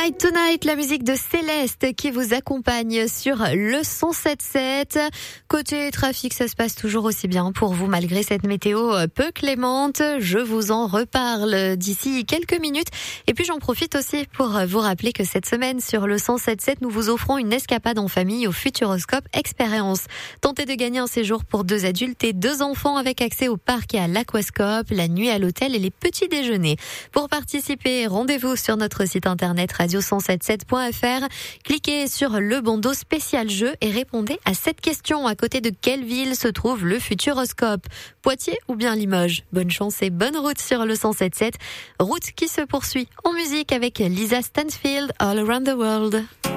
Tonight, Tonight, la musique de Céleste qui vous accompagne sur le 107.7. Côté trafic, ça se passe toujours aussi bien pour vous malgré cette météo peu clémente. Je vous en reparle d'ici quelques minutes. Et puis j'en profite aussi pour vous rappeler que cette semaine sur le 107.7, nous vous offrons une escapade en famille au Futuroscope Expérience. Tentez de gagner un séjour pour 2 adultes et 2 enfants avec accès au parc et à l'aquascope, la nuit à l'hôtel et les petits déjeuners. Pour participer, rendez-vous sur notre site internet radio177.fr. Cliquez sur le bandeau spécial jeu et répondez à cette question. À côté de quelle ville se trouve le Futuroscope? Poitiers ou bien Limoges? Bonne chance et bonne route sur le 107.7. Route qui se poursuit en musique avec Lisa Stansfield, All Around the World.